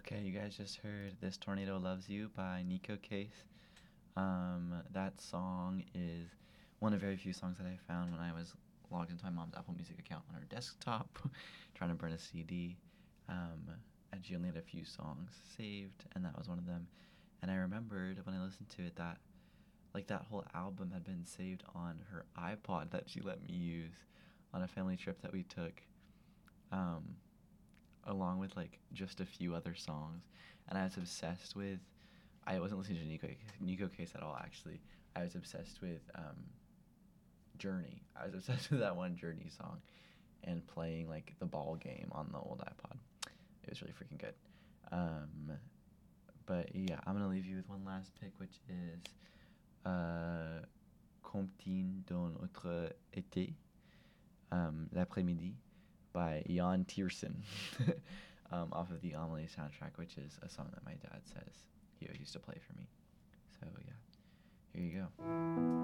Okay, you guys just heard This Tornado Loves You by Nico Case. That song is one of very few songs that I found when I was logged into my mom's Apple Music account on her desktop, trying to burn a CD. And she only had a few songs saved, and that was one of them. And I remembered when I listened to it that, like, that whole album had been saved on her iPod that she let me use on a family trip that we took. Um, Along with like just a few other songs, and I was obsessed with. I wasn't listening to Nico Case at all actually. I was obsessed with Journey. I was obsessed with that one Journey song, and playing like the ball game on the old iPod. It was really freaking good. Um, but yeah, I'm gonna leave you with one last pick, which is Comptine d'un autre été, l'après-midi, by Jan Tiersen, off of the Amelie soundtrack, which is a song that my dad says he used to play for me. So yeah, here you go.